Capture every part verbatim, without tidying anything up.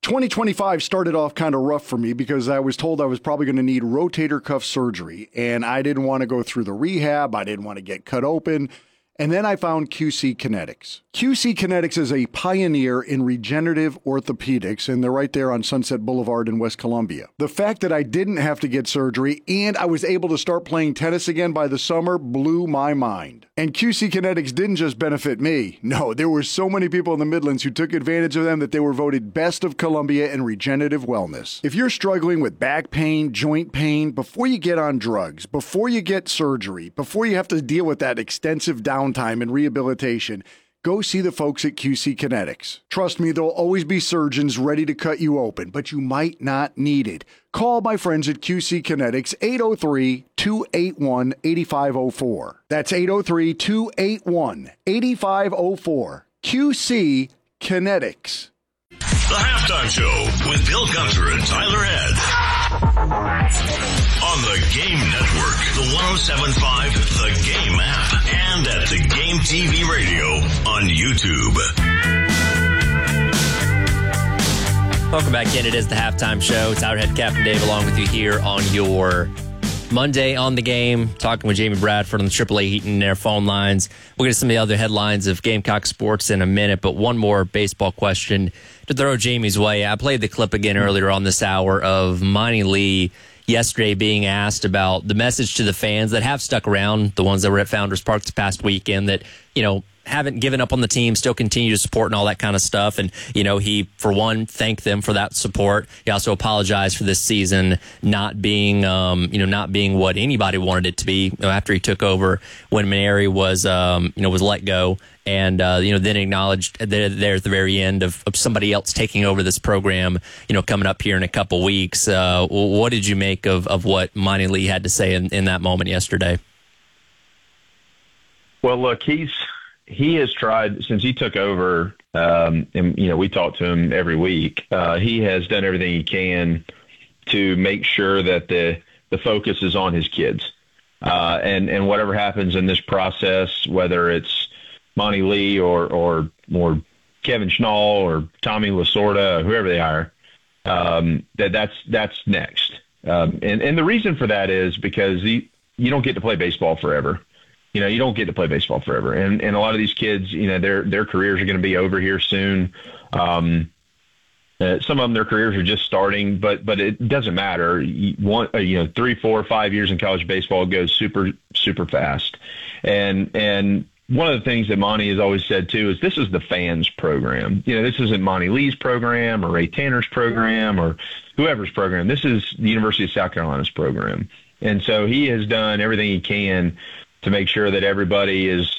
twenty twenty-five started off kind of rough for me because I was told I was probably going to need rotator cuff surgery, and I didn't want to go through the rehab. I didn't want to get cut open. And then I found Q C Kinetics. Q C Kinetics is a pioneer in regenerative orthopedics, and they're right there on Sunset Boulevard in West Columbia. The fact that I didn't have to get surgery and I was able to start playing tennis again by the summer blew my mind. And Q C Kinetics didn't just benefit me. No, there were so many people in the Midlands who took advantage of them that they were voted Best of Columbia in regenerative wellness. If you're struggling with back pain, joint pain, before you get on drugs, before you get surgery, before you have to deal with that extensive downtime and rehabilitation, go see the folks at Q C Kinetics. Trust me, there'll always be surgeons ready to cut you open, but you might not need it. Call my friends at Q C Kinetics, eight oh three, two eight one, eight five oh four. That's eight oh three, two eight one, eight five oh four. Q C Kinetics. The Halftime Show with Bill Gunther and Tyler Head. On the Game Network, the one oh seven point five The Game app, and at The Game T V Radio on YouTube. Welcome back in. It is the Halftime Show. Tyler Head, Captain Dave, along with you here on your Monday on the Game, talking with Jamie Bradford on the triple A Heat and Air phone lines. We'll get to some of the other headlines of Gamecock sports in a minute, but one more baseball question to throw Jamie's way. I played the clip again earlier on this hour of Monty Lee yesterday being asked about the message to the fans that have stuck around, the ones that were at Founders Park this past weekend, that, you know, haven't given up on the team, still continue to support and all that kind of stuff. And, you know, he, for one, thanked them for that support. He also apologized for this season not being, um, you know, not being what anybody wanted it to be, you know, after he took over when Mainieri was, um, you know, was let go. And, uh, you know, then acknowledged there, there at the very end of, of somebody else taking over this program, you know, coming up here in a couple weeks. Uh, what did you make of, of what Monty Lee had to say in, in that moment yesterday? Well, look, he's, he has tried since he took over, um, and, you know, we talk to him every week. Uh, he has done everything he can to make sure that the, the focus is on his kids. Uh, and, and whatever happens in this process, whether it's Monty Lee or, or, or Kevin Schnall or Tommy Lasorda, whoever they hire, um, that that's, that's next. Um, and, and the reason for that is because he, you don't get to play baseball forever. You know, you don't get to play baseball forever. And and a lot of these kids, you know, their their careers are going to be over here soon. Um, uh, some of them, their careers are just starting, but but it doesn't matter. You, want, uh, you know, three, four, five years in college baseball goes super, super fast. And and one of the things that Monty has always said, too, is this is the fans' program. You know, this isn't Monty Lee's program or Ray Tanner's program or whoever's program. This is the University of South Carolina's program. And so he has done everything he can to make sure that everybody is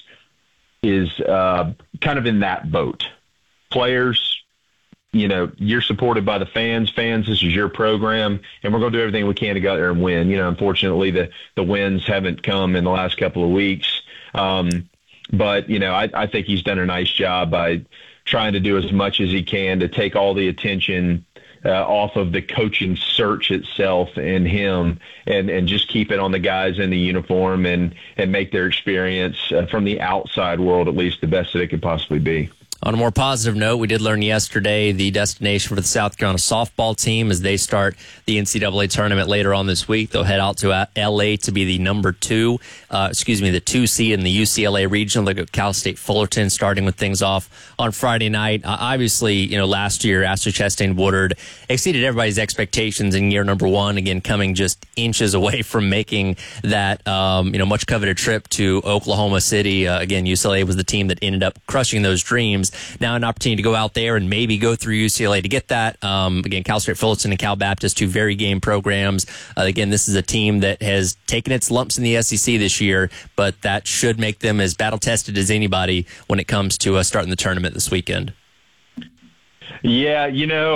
is uh, kind of in that boat. Players, you know, you're supported by the fans. Fans, this is your program, and we're going to do everything we can to go out there and win. You know, unfortunately, the, the wins haven't come in the last couple of weeks. Um, but, you know, I, I think he's done a nice job by trying to do as much as he can to take all the attention Uh, off of the coaching search itself and him, and, and just keep it on the guys in the uniform and, and make their experience uh, from the outside world at least the best that it could possibly be. On a more positive note, we did learn yesterday the destination for the South Carolina softball team as they start the N C double A tournament later on this week. They'll head out to L A to be the number two, uh, excuse me, the two seed in the U C L A regional. They'll go Cal State Fullerton, starting with things off on Friday night. Uh, obviously, you know, last year, Astor Chastain Woodard exceeded everybody's expectations in year number one, again, coming just inches away from making that, um, you know, much coveted trip to Oklahoma City. Uh, again, U C L A was the team that ended up crushing those dreams. Now an opportunity to go out there and maybe go through U C L A to get that. Um, again, Cal State Fullerton and Cal Baptist, two very game programs. Uh, again, this is a team that has taken its lumps in the S E C this year, but that should make them as battle-tested as anybody when it comes to uh, starting the tournament this weekend. Yeah, you know,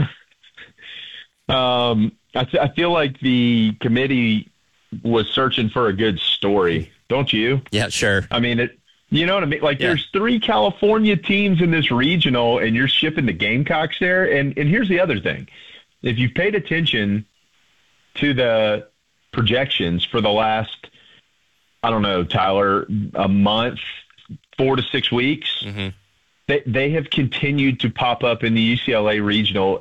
um, I, th- I feel like the committee was searching for a good story, don't you? Yeah, sure. I mean, it. You know what I mean? Like, yeah. There's three California teams in this regional, and you're shipping the Gamecocks there. And, and here's the other thing. If you've paid attention to the projections for the last, I don't know, Tyler, a month, four to six weeks, mm-hmm. they, they have continued to pop up in the U C L A regional